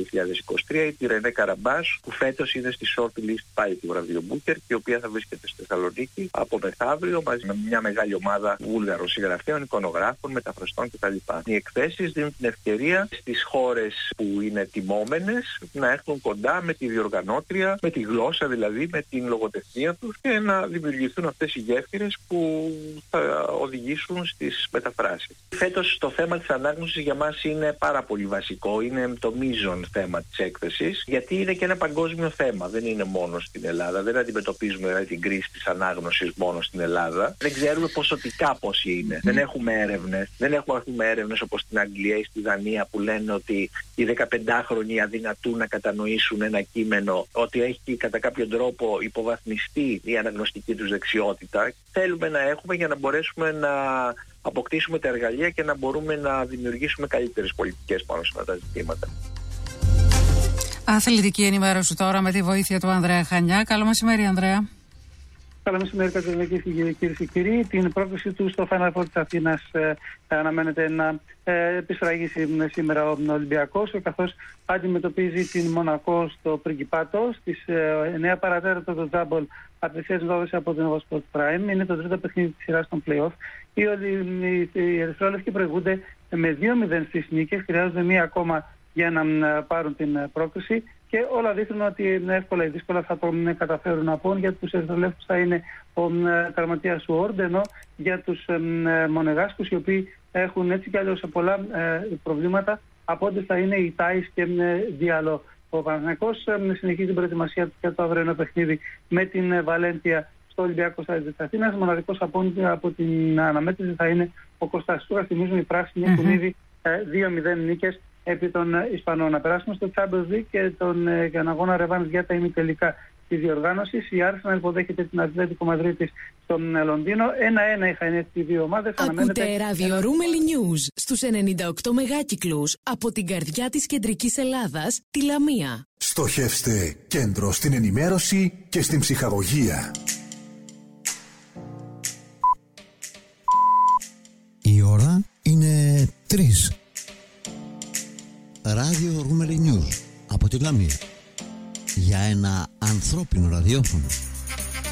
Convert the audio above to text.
2023, η Ρενέ Καραμπάς, που φέτος είναι στη short list πάλι του βραβείου Booker και η οποία θα βρίσκεται στη Θεσσαλονίκη από μεθαύριο μαζί με μια μεγάλη ομάδα Βούλγαρων συγγραφέων, εικονογράφων, μεταφραστών κτλ. Οι εκθέσεις δίνουν την ευκαιρία στις χώρες που είναι τιμόμενες να έρθουν κοντά με τη διοργανώτρια, με τη γλώσσα δηλαδή, με την λογοτεχνία τους και να δημιουργηθούν αυτές οι γέφυρες που θα οδηγήσουν στις μεταφράσεις. Φέτος το θέμα της ανάγνωσης για μας είναι πάρα πολύ βασικό, είναι το μείζον θέμα της έκθεσης, γιατί είναι και ένα παγκόσμιο θέμα, δεν είναι μόνο στην Ελλάδα, δεν αντιμετωπίζουμε δηλαδή την κρίση της ανάγνωσης μόνο στην Ελλάδα, δεν ξέρουμε ποσοτικά πόσοι είναι, δεν έχουμε έρευνες όπως στην Αγγλία ή στη Δανία που λένε ότι οι 15χρονοι αδυνατούν να κατανοήσουν ένα κείμενο, ότι έχει κατά κάποιο τρόπο υποβαθμιστεί η αναγνωστική τους δεξιότητα. Θέλουμε να έχουμε για να μπορέσουμε να αποκτήσουμε τα εργαλεία και να μπορούμε να δημιουργήσουμε καλύτερες πολιτικές πάνω σε αυτά τα ζητήματα. Αθλητική ενημέρωση τώρα με τη βοήθεια του Ανδρέα Χανιά. Καλό μεσημέρι, Ανδρέα. Καλό μεσημέρι, Κατερίνα, κυρίες και κύριοι. Την πρόκληση του στο Final Four της Αθήνας αναμένεται να επισφραγίσει σήμερα ο Ολυμπιακός, καθώς αντιμετωπίζει την Μονακό στο Πριγκιπάτο. Στις 9 παρατέταρτο το Τζάμπολ απευθείας από την Eurosport Prime. Είναι το τρίτο παιχνίδι της σειράς των play-off. Οι ερυθρόλευκοι προηγούνται με 2-0 στις νίκες. Χρειάζονται μία ακόμα για να πάρουν την πρόκριση. Και όλα δείχνουν ότι εύκολα ή δύσκολα θα το καταφέρουν να πούν. Για τους ερυθρολεύκους θα είναι ο τερματίας Ουόρντ, ενώ για τους μονεγάσκους, οι οποίοι έχουν έτσι κι αλλιώς πολλά προβλήματα, από ό,τι θα είναι οι Τάις και Διαλό. Ο Παναθηναϊκός συνεχίζει την προετοιμασία του για το αυριανό παιχνίδι με την Βαλένθια στο Ολυμπιακό Στάδιο της Αθήνας. Μοναδικός από την αναμέτρηση θα είναι ο Κωστάς. Τώρα θυμίζουν οι πράσινοι έχουν ήδη 2-0 νίκες επί των Ισπανών. Να περάσουμε στο Champions League και τον αγώνα ρεβάνς για τα ημιτελικά της διοργάνωσης. Η Arsenal υποδέχεται την Ατλέτικο Μαδρίτης στον Λονδίνο. 1-1 είχαν έρθει οι δύο ομάδες. Ακούτε ράδιο Ρούμελι News στους 98 μεγάκυκλους από την καρδιά της κεντρικής Ελλάδας, τη Λαμία. Στοχεύστε κέντρο στην ενημέρωση και στην ψυχαγωγία. Η ώρα είναι 3. Ράδιο Ρούμελι News από τη Λαμία. Για ένα ανθρώπινο ραδιόφωνο.